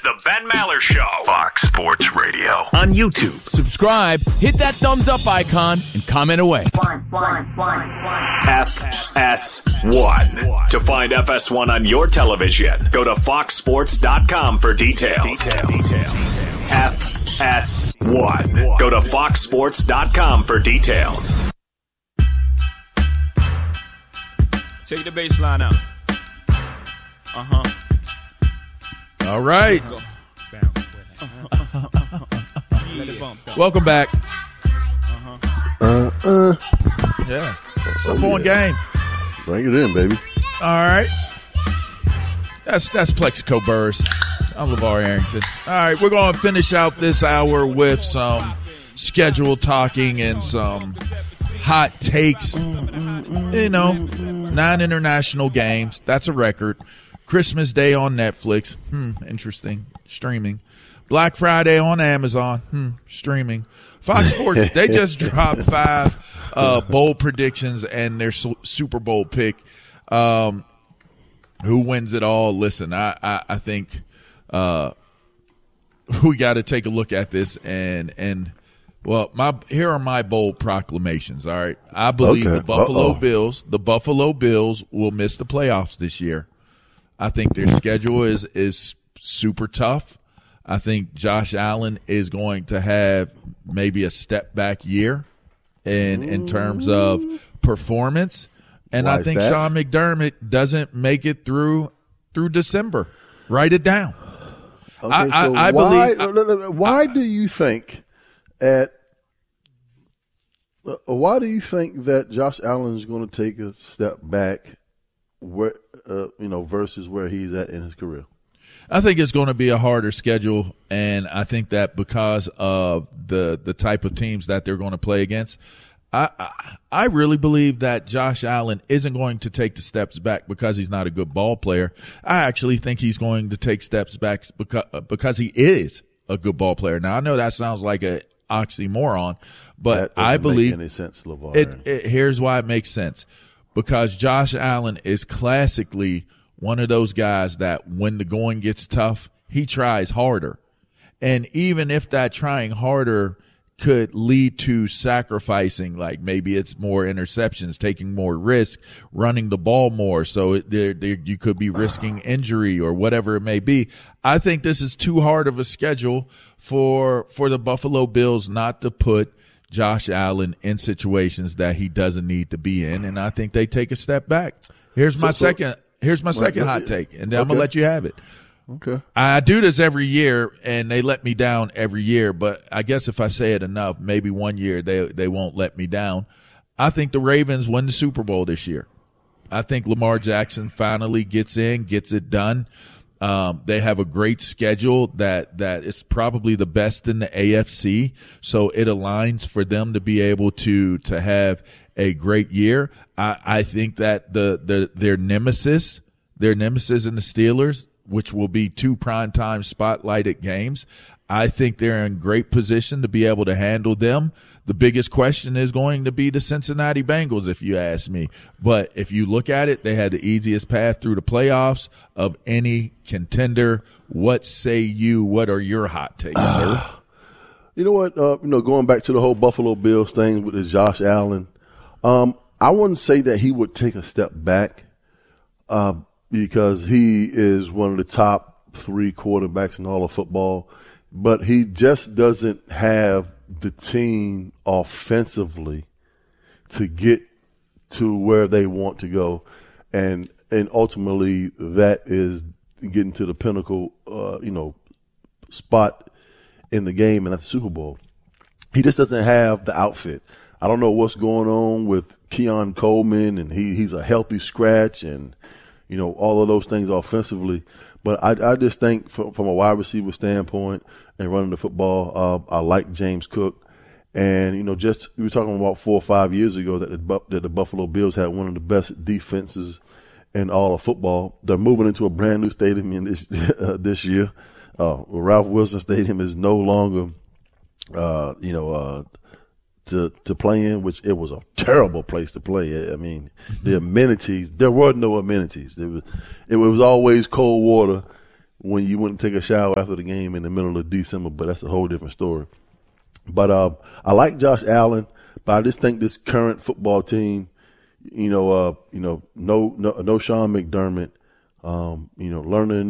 The Ben Maller Show. Fox Sports Radio. On YouTube. Subscribe, hit that thumbs up icon, and comment away. FS1. To find FS1 on your television, go to foxsports.com for details. FS1. Go to foxsports.com for details. Take the bass line out. All right. Welcome back. Yeah. It's a game. Bring it in, baby. All right. That's Plexico Burress. I'm LeVar Arrington. All right, we're going to finish out this hour with some schedule talking and some hot takes. 9 international games. That's a record. Christmas Day on Netflix. Interesting. Streaming. Black Friday on Amazon. Streaming. Fox Sports, they just dropped 5 bowl predictions and their Super Bowl pick. Who wins it all? Listen, I think we got to take a look at this and here are my bold proclamations. All right, I believe the Buffalo Bills will miss the playoffs this year. I think their schedule is super tough. I think Josh Allen is going to have maybe a step back year in terms of performance. And I think Sean McDermott doesn't make it through December. Write it down. Okay, why do you think that Josh Allen is going to take a step back versus where he's at in his career? I think it's going to be a harder schedule, and I think that because of the type of teams that they're going to play against, I really believe that Josh Allen isn't going to take the steps back because he's not a good ball player. I actually think he's going to take steps back because he is a good ball player. Now, I know that sounds like an oxymoron, but I believe make any sense, LeVar. Here's why it makes sense. Because Josh Allen is classically one of those guys that when the going gets tough, he tries harder. And even if that trying harder could lead to sacrificing, like maybe it's more interceptions, taking more risk, running the ball more, so you could be risking injury or whatever it may be. I think this is too hard of a schedule for the Buffalo Bills not to put Josh Allen in situations that he doesn't need to be in, and I think they take a step back. Here's my second hot take, and then I'm going to let you have it. Okay. I do this every year, and they let me down every year, but I guess if I say it enough, maybe one year they won't let me down. I think the Ravens win the Super Bowl this year. I think Lamar Jackson finally gets it done. They have a great schedule that is probably the best in the AFC, so it aligns for them to be able to have a great year. I think that their nemesis in the Steelers, which will be 2 primetime spotlighted games, I think they're in great position to be able to handle them. The biggest question is going to be the Cincinnati Bengals, if you ask me. But if you look at it, they had the easiest path through the playoffs of any contender. What say you? What are your hot takes, sir? You know what? Going back to the whole Buffalo Bills thing with this Josh Allen, I wouldn't say that he would take a step back because he is one of the top 3 quarterbacks in all of football. But he just doesn't have the team offensively to get to where they want to go. And ultimately that is getting to the pinnacle, spot in the game, and that's the Super Bowl. He just doesn't have the outfit. I don't know what's going on with Keon Coleman, and he's a healthy scratch and, all of those things offensively. But I just think from a wide receiver standpoint and running the football, I like James Cook. And, we were talking about 4 or 5 years ago that the Buffalo Bills had one of the best defenses in all of football. They're moving into a brand new stadium this year. Ralph Wilson Stadium is no longer, to play in, which it was a terrible place to play. I mean, the amenities, there were no amenities. It was always cold water when you wouldn't take a shower after the game in the middle of December, but that's a whole different story. But I like Josh Allen, but I just think this current football team, no Sean McDermott, learning